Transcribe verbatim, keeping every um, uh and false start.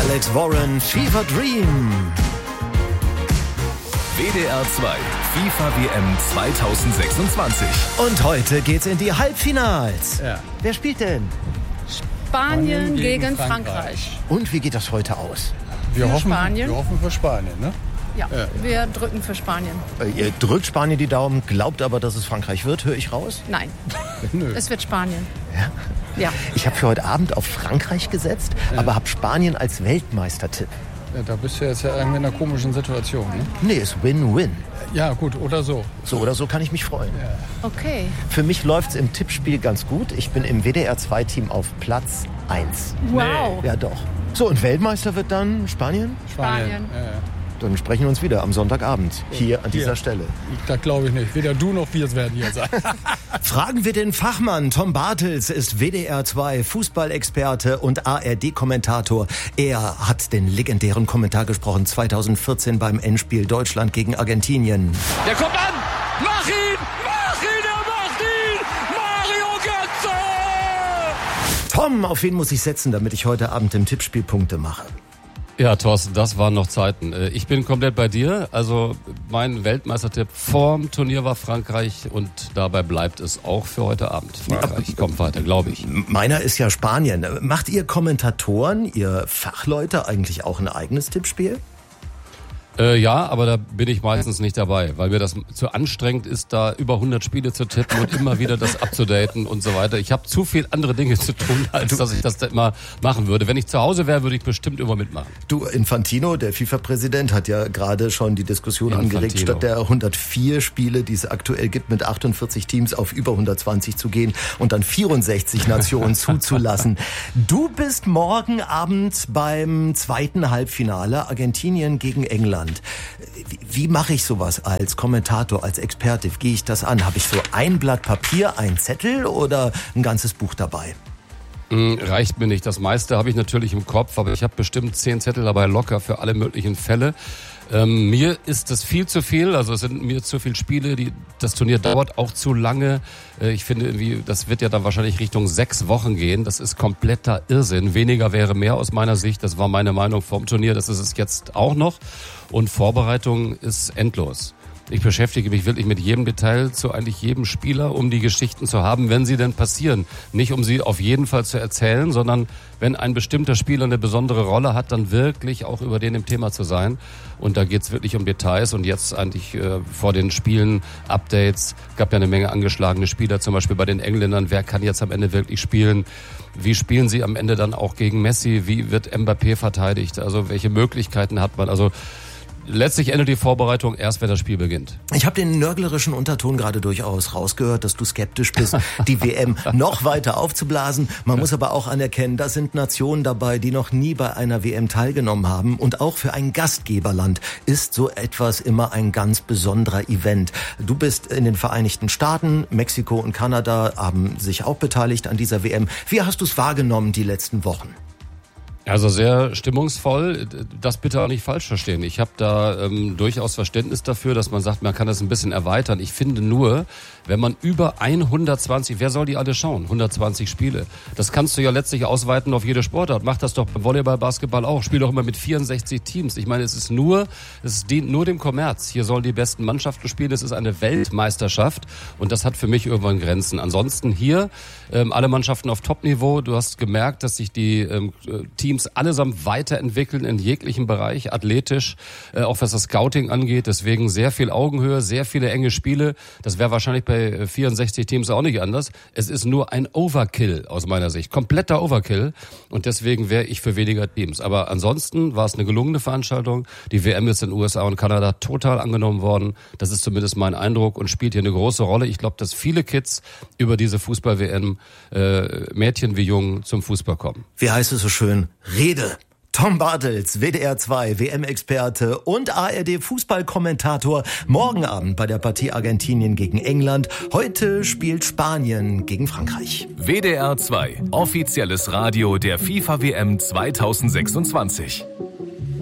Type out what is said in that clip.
Alex Warren, Fever Dream. W D R zwei FIFA W M zweitausendsechsundzwanzig. Und heute geht's in die Halbfinals. Ja. Wer spielt denn? Spanien gegen, gegen Frankreich. Frankreich. Und wie geht das heute aus? Wir für hoffen, Spanien. Wir hoffen für Spanien, ne? Ja, ja, wir drücken für Spanien. Äh, ihr drückt Spanien die Daumen, glaubt aber, dass es Frankreich wird, höre ich raus? Nein, Nö. Es wird Spanien. Ja? Ja. Ich habe für heute Abend auf Frankreich gesetzt, ja. aber habe Spanien als Weltmeistertipp. Ja, da bist du jetzt ja irgendwie in einer komischen Situation, ne? Nee, ist Win-Win. Ja, gut, oder so. So oder so kann ich mich freuen. Ja. Okay. Für mich läuft's im Tippspiel ganz gut. Ich bin im W D R zwei Team auf Platz eins. Wow. Ja, doch. So, und Weltmeister wird dann Spanien? Spanien. Spanien. Ja, ja. Dann sprechen wir uns wieder am Sonntagabend, hier an dieser hier. Stelle. Das glaube ich nicht. Weder du noch wir werden hier sein. Fragen wir den Fachmann. Tom Bartels ist W D R zwei Fußballexperte und A R D-Kommentator. Er hat den legendären Kommentar gesprochen zweitausendvierzehn beim Endspiel Deutschland gegen Argentinien. Der kommt an! Mach ihn! Mach ihn! Er macht ihn! Mario Götze! Tom, auf wen muss ich setzen, damit ich heute Abend im Tippspiel Punkte mache? Ja, Thorsten, das waren noch Zeiten. Ich bin komplett bei dir. Also mein Weltmeistertipp vorm Turnier war Frankreich und dabei bleibt es auch für heute Abend. Frankreich kommt weiter, glaube ich. Meiner ist ja Spanien. Macht ihr Kommentatoren, ihr Fachleute eigentlich auch ein eigenes Tippspiel? Äh, ja, aber da bin ich meistens nicht dabei, weil mir das zu anstrengend ist, da über hundert Spiele zu tippen und immer wieder das abzudaten und so weiter. Ich habe zu viel andere Dinge zu tun, als dass ich das da immer machen würde. Wenn ich zu Hause wäre, würde ich bestimmt immer mitmachen. Du, Infantino, der FIFA-Präsident, hat ja gerade schon die Diskussion Infantino. angeregt, statt der hundertvier Spiele, die es aktuell gibt, mit achtundvierzig Teams auf über hundertzwanzig zu gehen und dann vierundsechzig Nationen zuzulassen. Du bist morgen Abend beim zweiten Halbfinale, Argentinien gegen England. Wie, wie mache ich sowas als Kommentator, als Experte? Wie gehe ich das an? Habe ich so ein Blatt Papier, ein Zettel oder ein ganzes Buch dabei? Reicht mir nicht. Das meiste habe ich natürlich im Kopf, aber ich habe bestimmt zehn Zettel dabei locker für alle möglichen Fälle. Ähm, mir ist das viel zu viel, also es sind mir zu viele Spiele, die, das Turnier dauert auch zu lange. Äh, ich finde irgendwie, das wird ja dann wahrscheinlich Richtung sechs Wochen gehen. Das ist kompletter Irrsinn. Weniger wäre mehr aus meiner Sicht. Das war meine Meinung vom Turnier. Das ist es jetzt auch noch. Und Vorbereitung ist endlos. Ich beschäftige mich wirklich mit jedem Detail zu eigentlich jedem Spieler, um die Geschichten zu haben, wenn sie denn passieren. Nicht um sie auf jeden Fall zu erzählen, sondern wenn ein bestimmter Spieler eine besondere Rolle hat, dann wirklich auch über den im Thema zu sein. Und da geht's wirklich um Details. Und jetzt eigentlich äh, vor den Spielen Updates, gab ja eine Menge angeschlagene Spieler, zum Beispiel bei den Engländern. Wer kann jetzt am Ende wirklich spielen? Wie spielen sie am Ende dann auch gegen Messi? Wie wird Mbappé verteidigt? Also welche Möglichkeiten hat man? Also letztlich endet die Vorbereitung erst, wenn das Spiel beginnt. Ich habe den nörglerischen Unterton gerade durchaus rausgehört, dass du skeptisch bist, die W M noch weiter aufzublasen. Man muss aber auch anerkennen, da sind Nationen dabei, die noch nie bei einer W M teilgenommen haben. Und auch für ein Gastgeberland ist so etwas immer ein ganz besonderer Event. Du bist in den Vereinigten Staaten, Mexiko und Kanada haben sich auch beteiligt an dieser W M. Wie hast du es wahrgenommen die letzten Wochen? Also sehr stimmungsvoll, das bitte auch nicht falsch verstehen. Ich habe da ähm, durchaus Verständnis dafür, dass man sagt, man kann das ein bisschen erweitern. Ich finde nur, wenn man über hundertzwanzig, wer soll die alle schauen? hundertzwanzig Spiele. Das kannst du ja letztlich ausweiten auf jede Sportart. Mach das doch beim Volleyball, Basketball auch. Spiel doch immer mit vierundsechzig Teams. Ich meine, es ist nur, es dient nur dem Kommerz. Hier sollen die besten Mannschaften spielen. Es ist eine Weltmeisterschaft und das hat für mich irgendwann Grenzen. Ansonsten hier ähm, alle Mannschaften auf Top-Niveau. Du hast gemerkt, dass sich die ähm, Teams allesamt weiterentwickeln in jeglichem Bereich, athletisch, äh, auch was das Scouting angeht. Deswegen sehr viel Augenhöhe, sehr viele enge Spiele. Das wäre wahrscheinlich bei vierundsechzig Teams auch nicht anders. Es ist nur ein Overkill aus meiner Sicht, kompletter Overkill. Und deswegen wäre ich für weniger Teams. Aber ansonsten war es eine gelungene Veranstaltung. Die W M ist in den U S A und Kanada total angenommen worden. Das ist zumindest mein Eindruck und spielt hier eine große Rolle. Ich glaube, dass viele Kids über diese Fußball-W M, äh, Mädchen wie Jungen, zum Fußball kommen. Wie heißt es so schön? Rede. Tom Bartels, W D R zwei W M-Experte und A R D-Fußballkommentator. Morgen Abend bei der Partie Argentinien gegen England. Heute spielt Spanien gegen Frankreich. W D R zwei, offizielles Radio der FIFA W M zweitausendsechsundzwanzig.